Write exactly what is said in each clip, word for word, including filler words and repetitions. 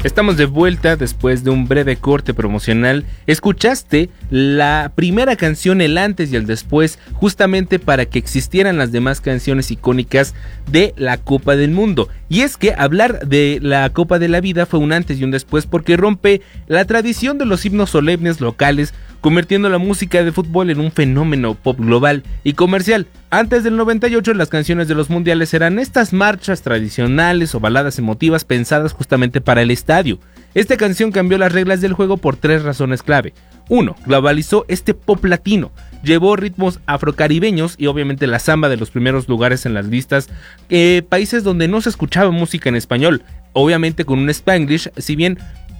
Estamos de vuelta después de un breve corte promocional. Escuchaste la primera canción, el antes y el después, justamente para que existieran las demás canciones icónicas de la Copa del Mundo. Y es que hablar de la Copa de la Vida fue un antes y un después porque rompe la tradición de los himnos solemnes locales, convirtiendo la música de fútbol en un fenómeno pop global y comercial. Antes del noventa y ocho, las canciones de los mundiales eran estas marchas tradicionales o baladas emotivas pensadas justamente para el estadio. Esta canción cambió las reglas del juego por tres razones clave. Uno, globalizó este pop latino, llevó ritmos afrocaribeños y obviamente la samba de los primeros lugares en las listas, eh, países donde no se escuchaba música en español, obviamente con un Spanglish. Si bien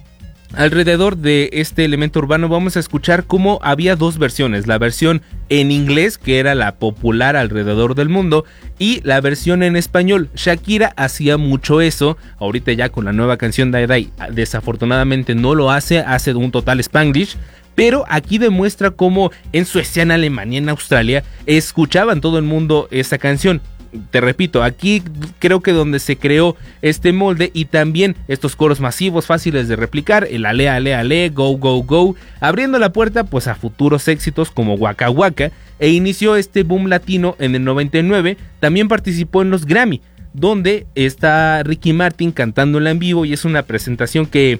alrededor de este elemento urbano vamos a escuchar cómo había dos versiones, la versión en inglés, que era la popular alrededor del mundo, y la versión en español. Shakira hacía mucho eso, ahorita ya con la nueva canción de Die Die desafortunadamente no lo hace, hace un total Spanglish, pero aquí demuestra cómo en Suecia, en Alemania, en Australia escuchaban todo el mundo esa canción. Te repito, aquí creo que donde se creó este molde y también estos coros masivos fáciles de replicar, el ale ale ale, go go go, abriendo la puerta pues a futuros éxitos como Waka Waka, e inició este boom latino en el noventa y nueve. También participó en los Grammy, donde está Ricky Martin cantándola en vivo, y es una presentación que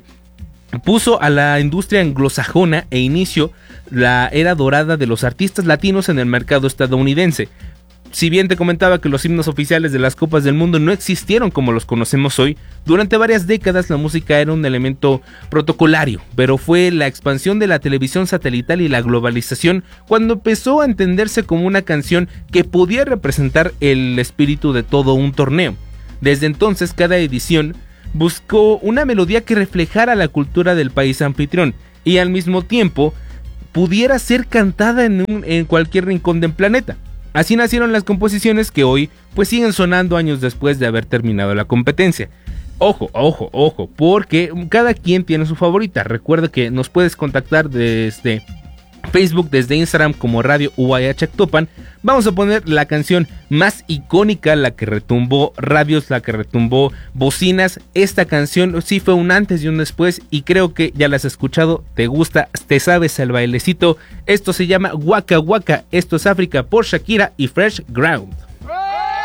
puso a la industria anglosajona e inició la era dorada de los artistas latinos en el mercado estadounidense. Si bien te comentaba que los himnos oficiales de las Copas del Mundo no existieron como los conocemos hoy, durante varias décadas la música era un elemento protocolario, pero fue la expansión de la televisión satelital y la globalización cuando empezó a entenderse como una canción que podía representar el espíritu de todo un torneo. Desde entonces, cada edición buscó una melodía que reflejara la cultura del país anfitrión y al mismo tiempo pudiera ser cantada en, un, en cualquier rincón del planeta. Así nacieron las composiciones que hoy pues siguen sonando años después de haber terminado la competencia. Ojo, ojo, ojo, porque cada quien tiene su favorita. Recuerda que nos puedes contactar desde Facebook, desde Instagram como Radio U A H Actopan. Vamos a poner la canción más icónica, la que retumbó radios, la que retumbó bocinas. Esta canción sí fue un antes y un después, y creo que ya la has escuchado, te gusta, te sabes el bailecito. Esto se llama Waka Waka, esto es África por Shakira y Fresh Ground.